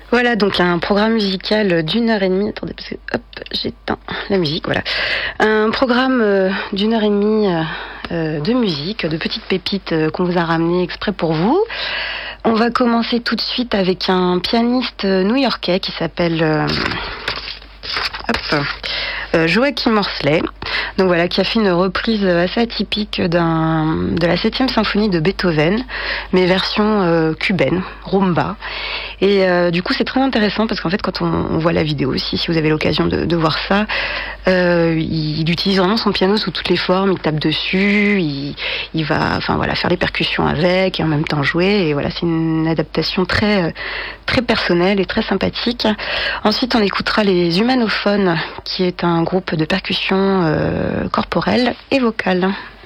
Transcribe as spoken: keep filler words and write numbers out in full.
Voilà, donc un programme musical d'une heure et demie. Attendez, parce que hop, j'éteins la musique, voilà. Un programme euh, d'une heure et demie euh, de musique, de petites pépites euh, qu'on vous a ramenées exprès pour vous. On va commencer tout de suite avec un pianiste new-yorkais qui s'appelle euh, hop, euh, Joachim Horsley. Donc voilà, qui a fait une reprise assez atypique d'un, de la septième symphonie de Beethoven, mais version euh, cubaine, rumba. Et euh, du coup, c'est très intéressant parce qu'en fait, quand on, on voit la vidéo aussi, si vous avez l'occasion de, de voir ça, euh, il, il utilise vraiment son piano sous toutes les formes. Il tape dessus, il, il va, enfin voilà, faire les percussions avec et en même temps jouer. Et voilà, c'est une adaptation très, très personnelle et très sympathique. Ensuite, on écoutera les Humanophones, qui est un groupe de percussion euh, corporelle et vocale.